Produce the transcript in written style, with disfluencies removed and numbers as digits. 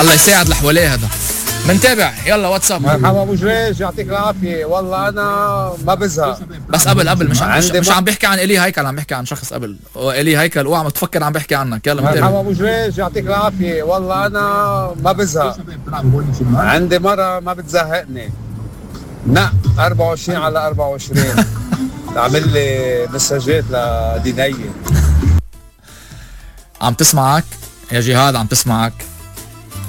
الله يساعد اللي حواليه هذا. منتابع يلا واتساب. مرحبا ابو جريج يعطيك العافيه. والله انا ما بزهق بس قبل مش عم بيحكي عن إلي هيكل، عم بيحكي عن شخص قبل. إلي هيكل اوعى تفكر عم بيحكي عنك. يلا منتابع. مرحبا ابو جريج يعطيك العافيه. والله انا ما بزهق، عندي مره ما بتزهقني. 24 على 24 تعمل لي مساجات لدينيه. عم تسمعك يا جهاد، عم تسمعك.